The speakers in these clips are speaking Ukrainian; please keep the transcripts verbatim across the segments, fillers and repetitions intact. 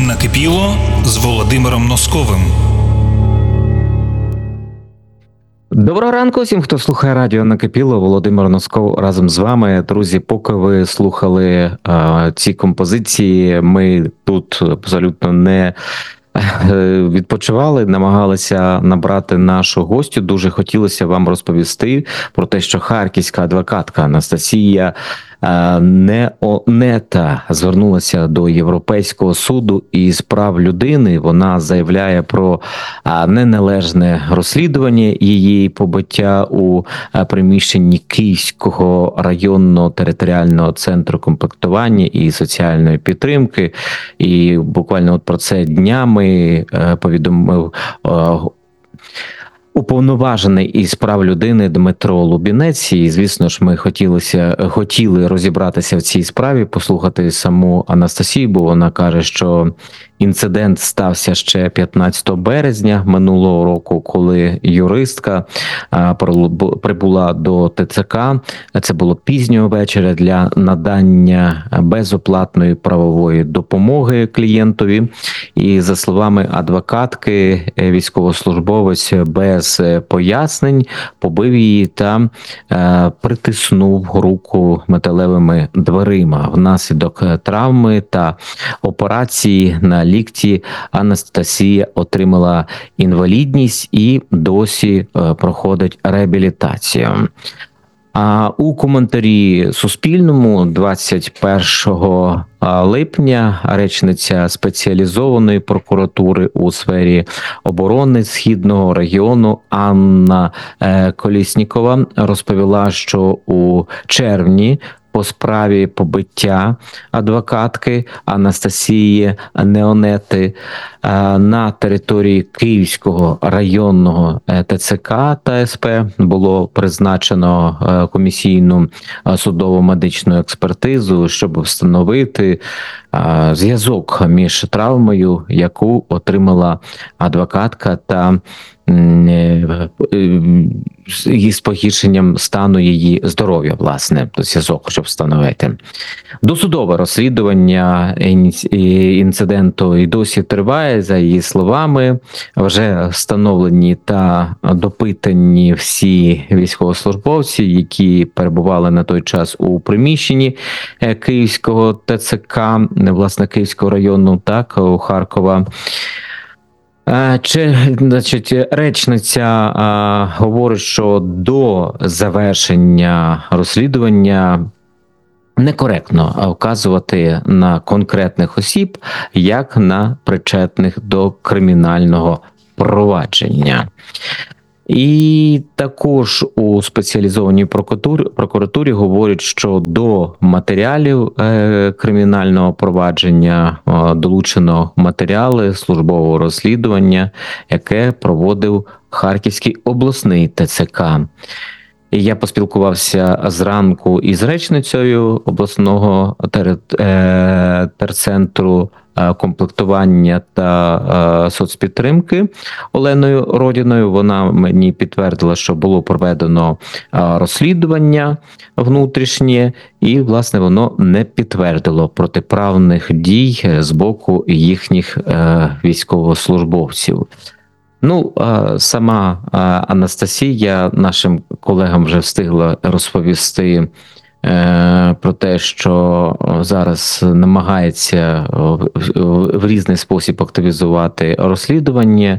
Накипіло з Володимиром Носковим. Доброго ранку всім, хто слухає радіо Накипіло. Володимир Носков разом з вами. Друзі, поки ви слухали а, ці композиції, ми тут абсолютно не відпочивали, намагалися набрати нашу гостю. Дуже хотілося вам розповісти про те, що харківська адвокатка Анастасія Неонета звернулася до Європейського суду із прав людини. Вона заявляє про неналежне розслідування її побиття у приміщенні Київського районного територіального центру комплектування і соціальної підтримки. І буквально от про це днями повідомив уповноважений із прав людини Дмитро Лубінець. І, звісно ж, ми хотілося, хотіли розібратися в цій справі, послухати саму Анастасію, бо вона каже, що інцидент стався ще п'ятнадцятого березня минулого року, коли юристка прибула до ТЦК. Це було пізнього вечора для надання безоплатної правової допомоги клієнтові. І, за словами адвокатки, військовослужбовець без пояснень побив її та притиснув руку металевими дверима. Внаслідок травми та операції на лікті Анастасія отримала інвалідність і досі проходить реабілітацію. А у коментарі Суспільному двадцять першого липня речниця спеціалізованої прокуратури у сфері оборони Східного регіону Анна Колєснікова розповіла, що у червні по справі побиття адвокатки Анастасії Неонети на території Київського районного ТЦК та СП було призначено комісійну судово-медичну експертизу, щоб встановити зв'язок між травмою, яку отримала адвокатка, та із погіршенням стану її здоров'я, власне, зв'язок, щоб встановити. Досудове розслідування інциденту і досі триває. За її словами, вже встановлені та допитані всі військовослужбовці, які перебували на той час у приміщенні Київського ТЦК, власне, Київського району, так, у Харкова. Чи, значить, речниця а, говорить, що до завершення розслідування некоректно вказувати на конкретних осіб, як на причетних до кримінального провадження. І також у спеціалізованій прокуратурі, прокуратурі говорять, що до матеріалів е, кримінального провадження е, долучено матеріали службового розслідування, яке проводив Харківський обласний ТЦК. І я поспілкувався зранку із речницею обласного тер, е, терцентру комплектування та соцпідтримки Оленою Родіною. Вона мені підтвердила, що було проведено розслідування внутрішнє, і, власне, воно не підтвердило протиправних дій з боку їхніх військовослужбовців. Ну, сама Анастасія нашим колегам вже встигла розповісти про те, що зараз намагається в різний спосіб активізувати розслідування.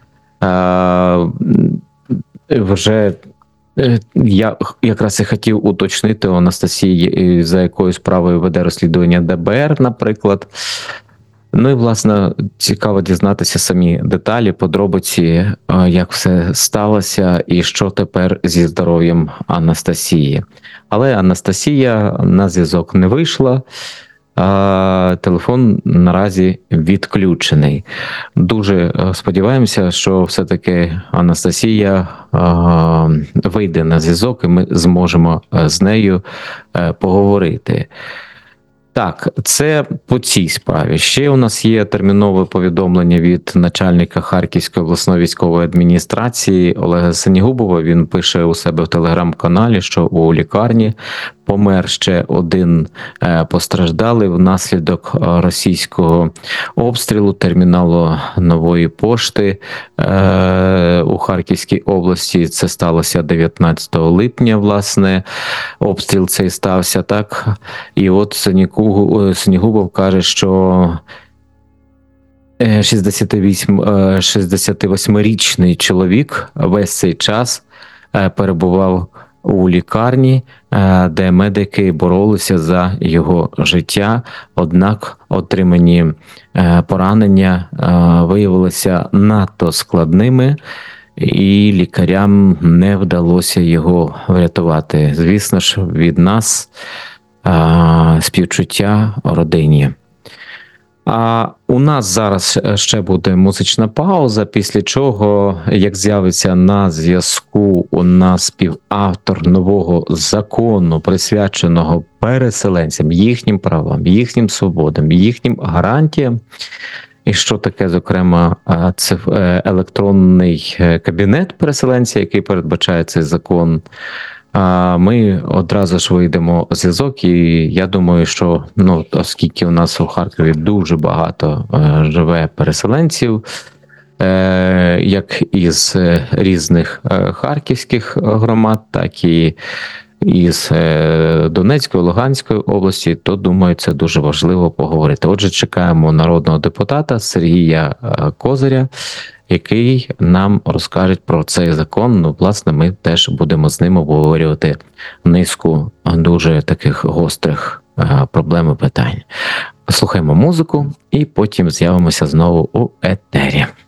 Вже я якраз і хотів уточнити у Анастасії, за якою справою веде розслідування ДБР, наприклад. Ну і, власне, цікаво дізнатися самі деталі, подробиці, як все сталося і що тепер зі здоров'ям Анастасії. Але Анастасія на зв'язок не вийшла, а телефон наразі відключений. Дуже сподіваємося, що все-таки Анастасія вийде на зв'язок і ми зможемо з нею поговорити. Так, це по цій справі. Ще у нас є термінове повідомлення від начальника Харківської обласної військової адміністрації Олега Синігубова. Він пише у себе в телеграм-каналі, що у лікарні помер ще один е, постраждалий внаслідок е, російського обстрілу терміналу Нової пошти е, у Харківській області. Це сталося дев'ятнадцятого липня, власне, обстріл цей стався, так? І от Синігубов, Синігубов каже, що шістдесятивосьмирічний чоловік весь цей час перебував у лікарні, де медики боролися за його життя, однак отримані поранення виявилися надто складними, і лікарям не вдалося його врятувати. Звісно ж, від нас співчуття родині. А у нас зараз ще буде музична пауза, після чого, як з'явиться на зв'язку у нас співавтор нового закону, присвяченого переселенцям, їхнім правам, їхнім свободам, їхнім гарантіям, і що таке, зокрема, це електронний кабінет переселенця, який передбачає цей закон, ми одразу ж вийдемо у зв'язок, і я думаю, що, ну, оскільки у нас у Харкові дуже багато е, живе переселенців, е, як із різних е, харківських громад, так і із е, Донецької, Луганської області, то, думаю, це дуже важливо поговорити. Отже, чекаємо народного депутата Сергія е, Козиря, який нам розкаже про цей закон. Ну, власне, ми теж будемо з ним обговорювати низку дуже таких гострих а, проблем і питань. Слухаємо музику і потім з'явимося знову у етері.